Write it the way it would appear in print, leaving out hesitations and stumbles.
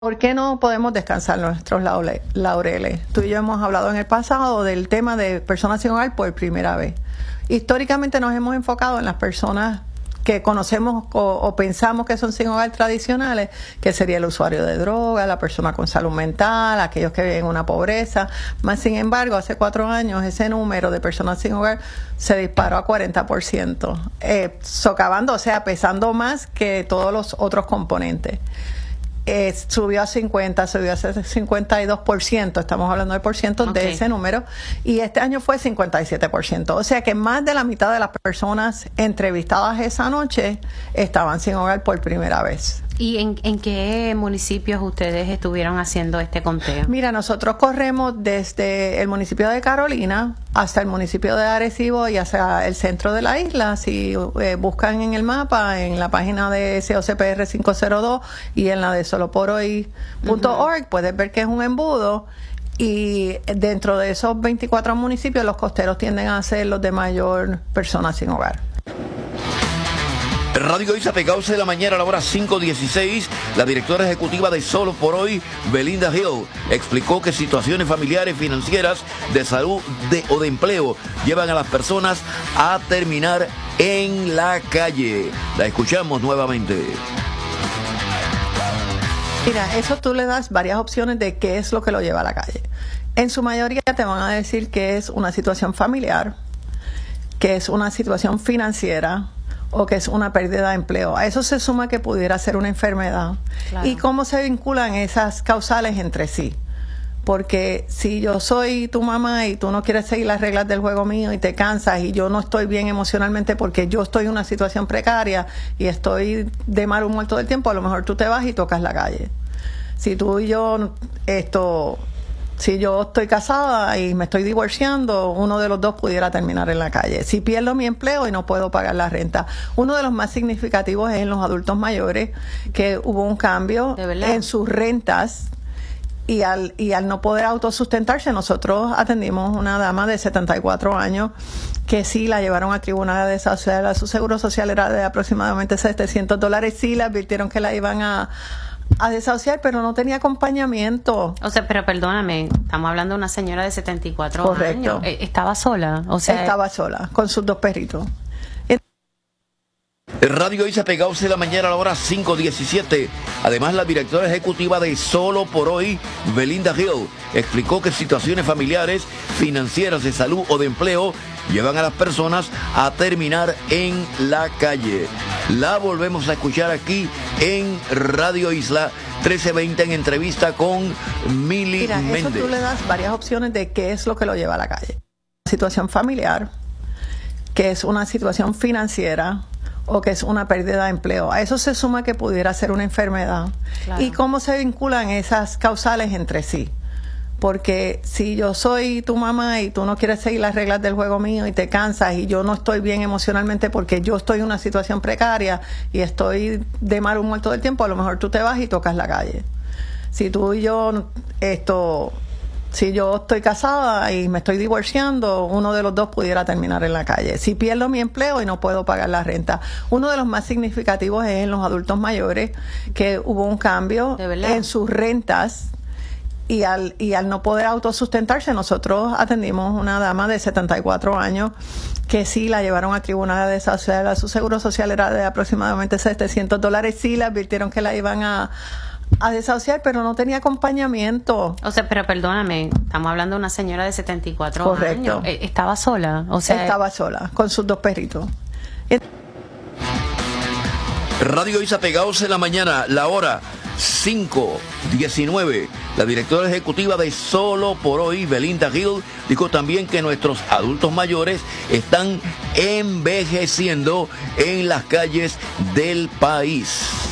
¿Por qué no podemos descansar nuestros laureles? Tú y yo hemos hablado en el pasado del tema de personas sin hogar por primera vez. Históricamente nos hemos enfocado en las personas que conocemos o pensamos que son sin hogar tradicionales, que sería el usuario de droga, la persona con salud mental, aquellos que viven en una pobreza. Más sin embargo, hace 4 años ese número de personas sin hogar se disparó a 40%, socavando, o sea, pesando más que todos los otros componentes. Subió a 50, subió a 52%, estamos hablando de porcientos de ese número, y este año fue 57%, o sea que más de la mitad de las personas entrevistadas esa noche estaban sin hogar por primera vez. ¿Y en qué municipios ustedes estuvieron haciendo este conteo? Mira, nosotros corremos desde el municipio de Carolina hasta el municipio de Arecibo y hacia el centro de la isla. Si buscan en el mapa, en la página de SOCPR 502 y en la de soloporohoy.org, puedes ver que es un embudo. Y dentro de esos 24 municipios, los costeros tienden a ser los de mayor personas sin hogar. Radio Isla, pegados de la mañana a la hora 5:16, la directora ejecutiva de Solo por Hoy, Belinda Hill, explicó que situaciones familiares, financieras, de salud o de empleo llevan a las personas a terminar en la calle. La escuchamos nuevamente. Mira, eso tú le das varias opciones de qué es lo que lo lleva a la calle. En su mayoría te van a decir que es una situación familiar, que es una situación financiera, o que es una pérdida de empleo. A eso se suma que pudiera ser una enfermedad. Claro. ¿Y cómo se vinculan esas causales entre sí? Porque si yo soy tu mamá y tú no quieres seguir las reglas del juego mío y te cansas y yo no estoy bien emocionalmente porque yo estoy en una situación precaria y estoy de mal humor todo el tiempo, a lo mejor tú te vas y tocas la calle. Si tú y yo si yo estoy casada y me estoy divorciando, uno de los dos pudiera terminar en la calle. Si pierdo mi empleo y no puedo pagar la renta. Uno de los más significativos es en los adultos mayores, que hubo un cambio en sus rentas y al no poder autosustentarse. Nosotros atendimos una dama de 74 años que sí la llevaron al tribunal de desahuciar. Su seguro social era de aproximadamente $700. Sí le advirtieron que la iban a desahuciar, pero no tenía acompañamiento. O sea, pero perdóname, estamos hablando de una señora de 74 Correcto. años. ¿Estaba sola? O sea, estaba sola, con sus 2 perritos. Radio Isla, pegados de la mañana a la hora 5:17. Además, la directora ejecutiva de Solo por Hoy, Belinda Hill, explicó que situaciones familiares, financieras, de salud o de empleo llevan a las personas a terminar en la calle. La volvemos a escuchar aquí en Radio Isla 1320 en entrevista con Mili Méndez. Eso tú le das varias opciones de qué es lo que lo lleva a la calle. Situación familiar, que es una situación financiera, o que es una pérdida de empleo. A eso se suma que pudiera ser una enfermedad. Claro. ¿Y cómo se vinculan esas causales entre sí? Porque si yo soy tu mamá y tú no quieres seguir las reglas del juego mío y te cansas y yo no estoy bien emocionalmente porque yo estoy en una situación precaria y estoy de mal humor todo el tiempo, a lo mejor tú te vas y tocas la calle. Si tú y yo si yo estoy casada y me estoy divorciando, uno de los dos pudiera terminar en la calle. Si pierdo mi empleo y no puedo pagar la renta. Uno de los más significativos es en los adultos mayores, que hubo un cambio en sus rentas y al no poder autosustentarse. Nosotros atendimos una dama de 74 años que sí la llevaron al tribunal de desahuciar. Su seguro social era de aproximadamente $700. Sí le advirtieron que la iban a desahuciar, pero no tenía acompañamiento. O sea, pero perdóname, estamos hablando de una señora de 74 Correcto. años. ¿Estaba sola? O sea, estaba sola, con sus 2 perritos. Radio Isla, pegados en la mañana, la hora 5:19. La directora ejecutiva de Solo por Hoy, Belinda Hill, dijo también que nuestros adultos mayores están envejeciendo en las calles del país.